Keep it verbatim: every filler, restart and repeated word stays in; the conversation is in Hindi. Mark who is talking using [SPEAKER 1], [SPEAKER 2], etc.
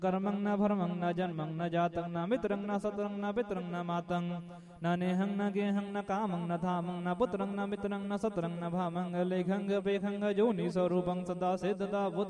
[SPEAKER 1] कर्मं न भर्मं न जन्मं न जातं न मित्रं न शत्रं न पितरं न मातं न नेहं न गेहं न कामं न धामं न पुत्रं न मित्रं न शत्रं न भामं लेखं पेखं जोनि स्वरूपं सदा सिद्धता